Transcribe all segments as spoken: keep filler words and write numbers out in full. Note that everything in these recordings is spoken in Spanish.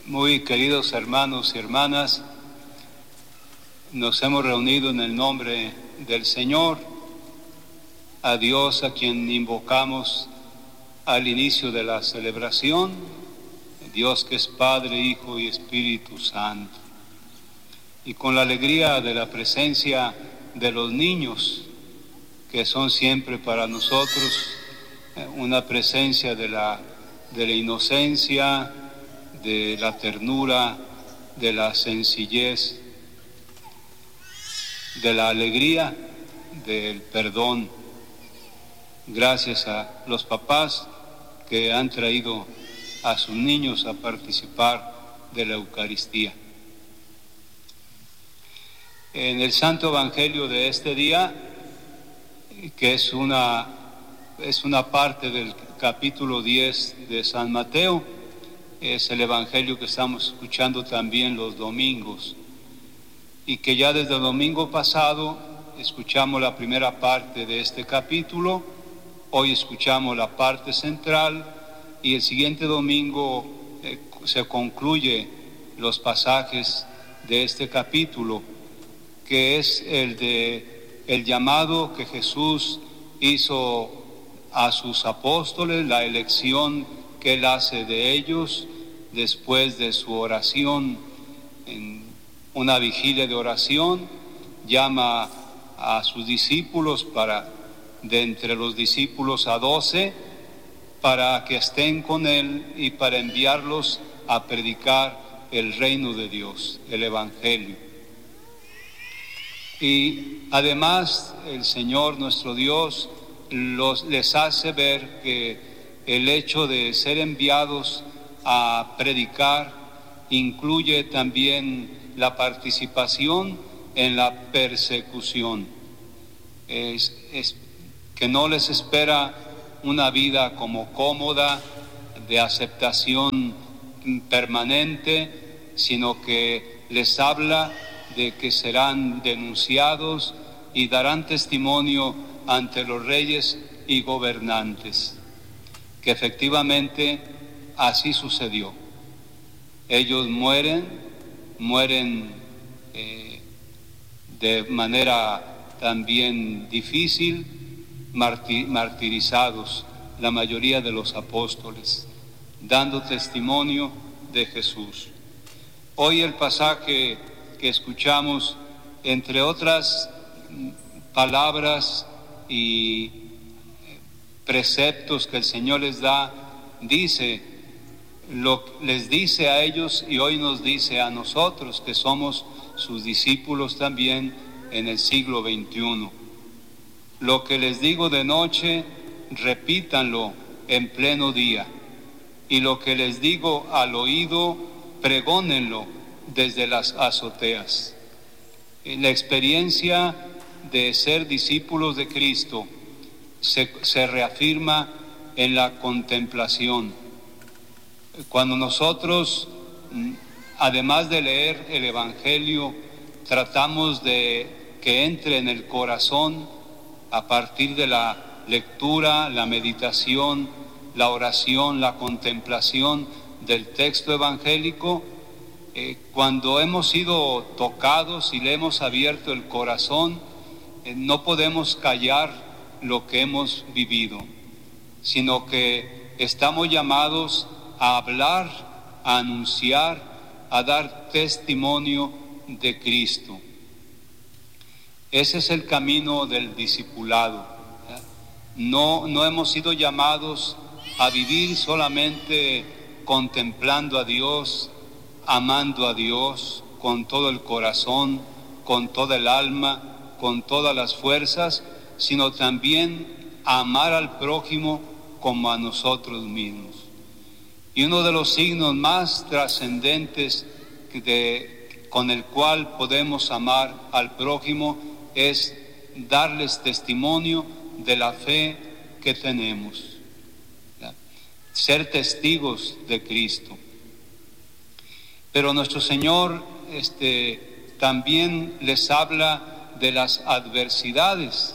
Muy queridos hermanos y hermanas, nos hemos reunido en el nombre del Señor, a Dios a quien invocamos al inicio de la celebración, Dios que es Padre, Hijo y Espíritu Santo. Y con la alegría de la presencia de los niños, que son siempre para nosotros una presencia de la, de la inocencia, de la ternura, de la sencillez, de la alegría, del perdón. Gracias a los papás que han traído a sus niños a participar de la Eucaristía. En el Santo Evangelio de este día, que es una, es una parte del capítulo diez de San Mateo, es el Evangelio que estamos escuchando también los domingos, y que ya desde el domingo pasado escuchamos la primera parte de este capítulo, hoy escuchamos la parte central, y el siguiente domingo eh, se concluye los pasajes de este capítulo, que es el de el llamado que Jesús hizo a sus apóstoles, la elección que Él hace de ellos después de su oración, en una vigilia de oración, llama a sus discípulos, para de entre los discípulos a doce, para que estén con Él y para enviarlos a predicar el reino de Dios, el Evangelio. Y además el Señor nuestro Dios los, les hace ver que el hecho de ser enviados a predicar incluye también la participación en la persecución. Es, es que no les espera una vida como cómoda, de aceptación permanente, sino que les habla de que serán denunciados y darán testimonio ante los reyes y gobernantes, que efectivamente así sucedió. Ellos mueren, mueren eh, de manera también difícil, martir, martirizados, la mayoría de los apóstoles, dando testimonio de Jesús. Hoy el pasaje que escuchamos, entre otras palabras y preceptos que el Señor les da, dice, lo les dice a ellos y hoy nos dice a nosotros que somos sus discípulos también en el siglo veintiuno. Lo que les digo de noche, repítanlo en pleno día, y lo que les digo al oído, pregónenlo desde las azoteas. La experiencia de ser discípulos de Cristo se, se reafirma en la contemplación. Cuando nosotros, además de leer el Evangelio, tratamos de que entre en el corazón a partir de la lectura, la meditación, la oración, la contemplación del texto evangélico, eh, cuando hemos sido tocados y le hemos abierto el corazón, eh, no podemos callar lo que hemos vivido, sino que estamos llamados a hablar, a anunciar, a dar testimonio de Cristo. Ese es el camino del discipulado. No, no hemos sido llamados a vivir solamente contemplando a Dios, amando a Dios con todo el corazón, con toda el alma, con todas las fuerzas, sino también a amar al prójimo como a nosotros mismos. Y uno de los signos más trascendentes de, con el cual podemos amar al prójimo es darles testimonio de la fe que tenemos, ser testigos de Cristo. Pero nuestro Señor este, también les habla de las adversidades.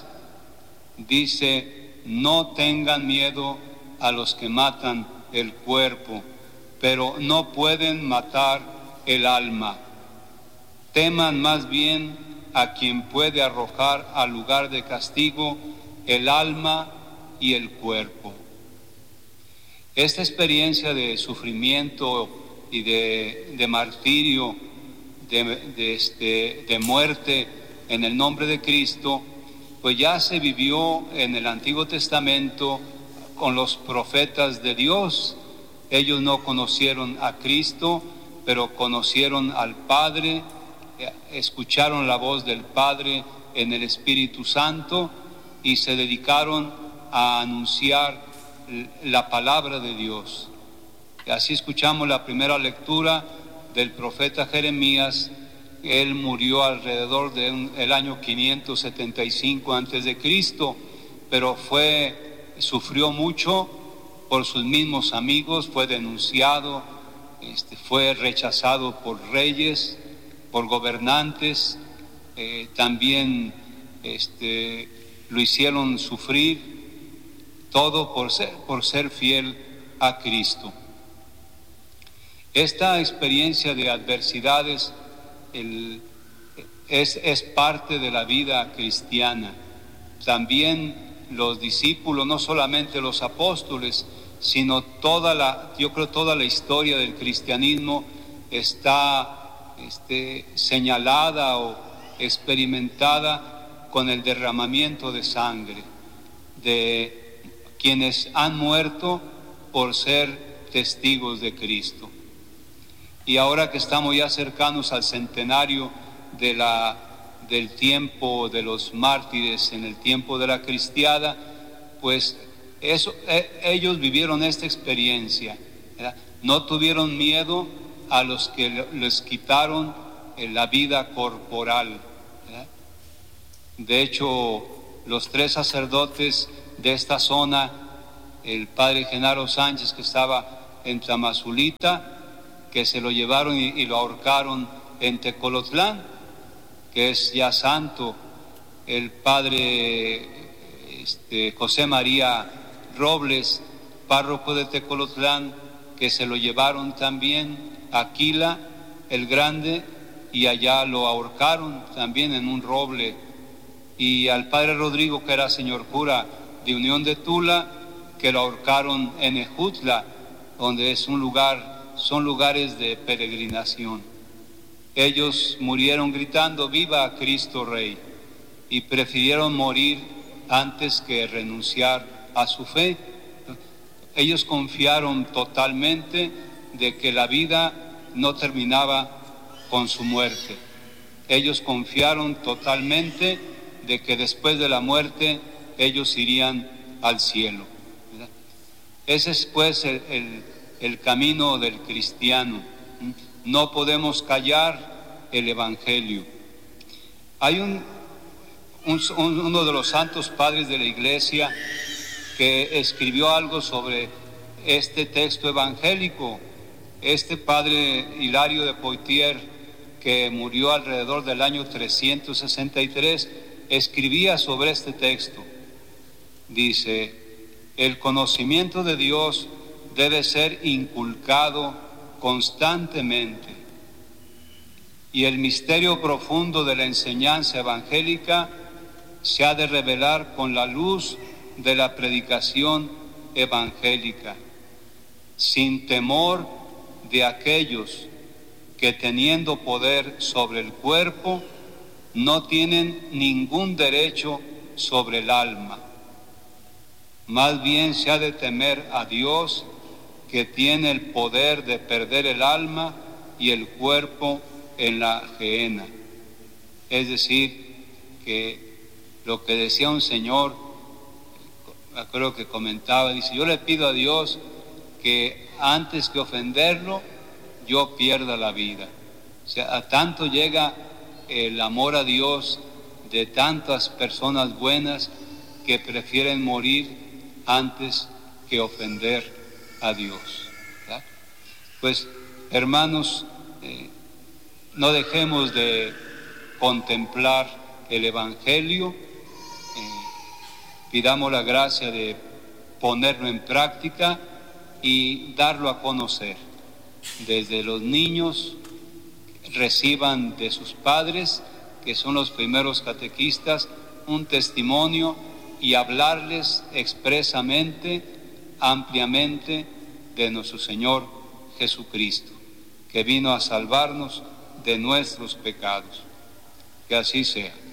Dice, no tengan miedo a los que matan el cuerpo, pero no pueden matar el alma. Teman más bien a quien puede arrojar al lugar de castigo el alma y el cuerpo. Esta experiencia de sufrimiento y de, de martirio, de, de, este, de muerte en el nombre de Cristo, pues ya se vivió en el Antiguo Testamento con los profetas de Dios. Ellos no conocieron a Cristo, pero conocieron al Padre, escucharon la voz del Padre en el Espíritu Santo y se dedicaron a anunciar la palabra de Dios. Así escuchamos la primera lectura del profeta Jeremías. Él murió alrededor del año quinientos setenta y cinco antes de Cristo, pero fue, sufrió mucho por sus mismos amigos, fue denunciado, este, fue rechazado por reyes, por gobernantes, eh, también este, lo hicieron sufrir, todo por ser, por ser fiel a Cristo. Esta experiencia de adversidades el, es, es parte de la vida cristiana. También los discípulos, no solamente los apóstoles, sino toda la, yo creo toda la historia del cristianismo está este, señalada o experimentada con el derramamiento de sangre de quienes han muerto por ser testigos de Cristo. Y ahora que estamos ya cercanos al centenario de la, del tiempo de los mártires, en el tiempo de la cristiada, pues eso, eh, ellos vivieron esta experiencia, ¿verdad? No tuvieron miedo a los que les quitaron eh, la vida corporal, ¿verdad? De hecho, los tres sacerdotes de esta zona, el padre Genaro Sánchez, que estaba en Tamazulita, que se lo llevaron y, y lo ahorcaron en Tecolotlán, que es ya santo, el padre este, José María Robles, párroco de Tecolotlán, que se lo llevaron también a Aquila el Grande y allá lo ahorcaron también en un roble, y al padre Rodrigo, que era señor cura de Unión de Tula, que lo ahorcaron en Ejutla, donde es un lugar, son lugares de peregrinación. Ellos murieron gritando viva Cristo Rey y prefirieron morir antes que renunciar a su fe. Ellos confiaron totalmente de que la vida no terminaba con su muerte. Ellos confiaron totalmente de que después de la muerte ellos irían al cielo. Ese es pues el, el, el camino del cristiano. No podemos callar el Evangelio. Hay un, un, uno de los santos padres de la Iglesia que escribió algo sobre este texto evangélico. Este padre Hilario de Poitiers, que murió alrededor del año trescientos sesenta y tres, escribía sobre este texto. Dice: el conocimiento de Dios debe ser inculcado constantemente y el misterio profundo de la enseñanza evangélica se ha de revelar con la luz de la predicación evangélica, sin temor de aquellos que, teniendo poder sobre el cuerpo, no tienen ningún derecho sobre el alma. Más bien se ha de temer a Dios, que tiene el poder de perder el alma y el cuerpo en la gehenna. Es decir, que lo que decía un señor, creo que comentaba, dice: yo le pido a Dios que antes que ofenderlo, yo pierda la vida. O sea, a tanto llega el amor a Dios de tantas personas buenas que prefieren morir antes que ofender a Dios, ¿verdad? Pues, hermanos, eh, no dejemos de contemplar el Evangelio, eh, pidamos la gracia de ponerlo en práctica y darlo a conocer. desde los niños reciban de sus padres, que son los primeros catequistas, un testimonio y hablarles expresamente, ampliamente, de nuestro Señor Jesucristo, que vino a salvarnos de nuestros pecados. Que así sea.